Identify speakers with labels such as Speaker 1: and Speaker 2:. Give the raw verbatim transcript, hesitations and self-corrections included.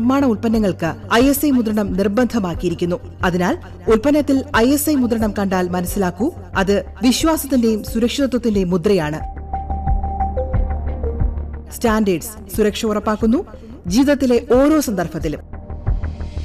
Speaker 1: നിർമ്മാണ ഉൽപ്പന്നങ്ങൾക്ക് I S I മുദ്രണം നിർബന്ധമാക്കിയിരിക്കുന്നു. അതിനാൽ ഉൽപ്പന്നത്തിൽ ഐ എസ് ഐ മുദ്രണം കണ്ടാൽ മനസ്സിലാക്കൂ, അത് വിശ്വാസത്തിന്റെയും സുരക്ഷിതത്വത്തിന്റെയും മുദ്രയാണ്. സ്റ്റാൻഡേർഡ്സ് സുരക്ഷ ഉറപ്പാക്കുന്നു ജീവിതത്തിലെ ഓരോ സന്ദർഭത്തിലും.